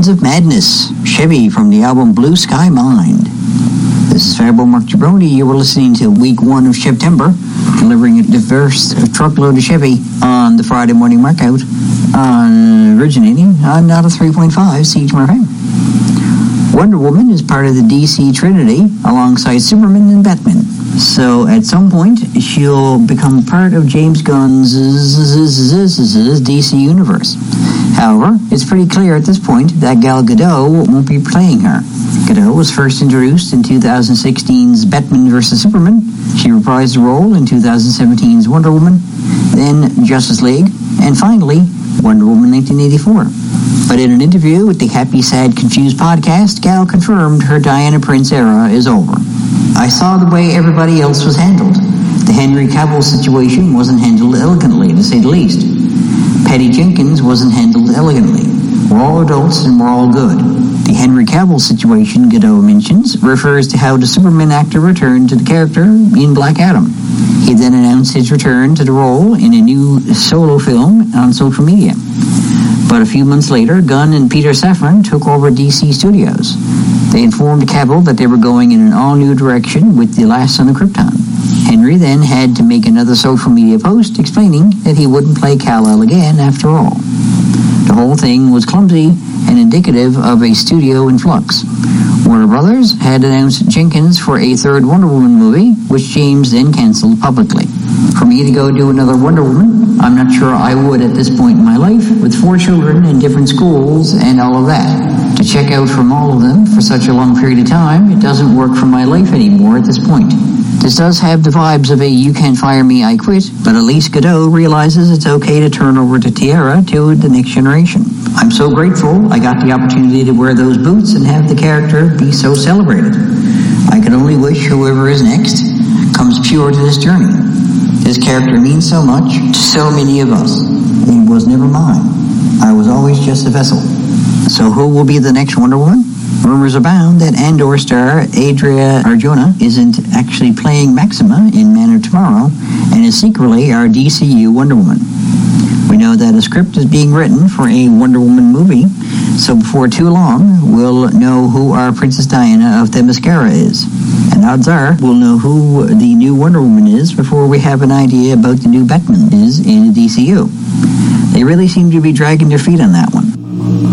Weapons of Madness, Chevy from the album Blue Sky Mind. This is Fabo Mark Jabroni. You were listening to week 1 of September, delivering a diverse truckload of Chevy on the Friday morning markout, originating on Nada 3.5 CHMR. Wonder Woman is part of the DC Trinity alongside Superman and Batman. So at some point, she'll become part of James Gunn's DC universe. However, it's pretty clear at this point that Gal Gadot won't be playing her. Gadot was first introduced in 2016's Batman vs. Superman. She reprised the role in 2017's Wonder Woman, then Justice League, and finally, Wonder Woman 1984. But in an interview with the Happy, Sad, Confused podcast, Gal confirmed her Diana Prince era is over. I saw the way everybody else was handled. The Henry Cavill situation wasn't handled elegantly, to say the least. Patty Jenkins wasn't handled elegantly. We're all adults and we're all good. The Henry Cavill situation Gadot mentions refers to how the Superman actor returned to the character in Black Adam. He then announced his return to the role in a new solo film on social media. But a few months later, Gunn and Peter Safran took over DC Studios. They informed Cavill that they were going in an all-new direction with The Last Son of Krypton. Henry then had to make another social media post explaining that he wouldn't play Kal-El again after all. The whole thing was clumsy and indicative of a studio in flux. Warner Brothers had announced Jenkins for a third Wonder Woman movie, which James then canceled publicly. For me to go do another Wonder Woman, I'm not sure I would at this point in my life, with 4 children in different schools and all of that. To check out from all of them for such a long period of time, it doesn't work for my life anymore at this point. This does have the vibes of a "you can't fire me, I quit," but at least Gadot realizes it's okay to turn over to Tiara to the next generation. I'm so grateful I got the opportunity to wear those boots and have the character be so celebrated. I can only wish whoever is next comes pure to this journey. This character means so much to so many of us. It was never mine. I was always just a vessel. So who will be the next Wonder Woman? Rumors abound that Andor star Adria Arjona isn't actually playing Maxima in Man of Tomorrow and is secretly our DCU Wonder Woman. We know that a script is being written for a Wonder Woman movie, so before too long, we'll know who our Princess Diana of Themyscira is. And odds are, we'll know who the new Wonder Woman is before we have an idea about the new Batman is in the DCU. They really seem to be dragging their feet on that one.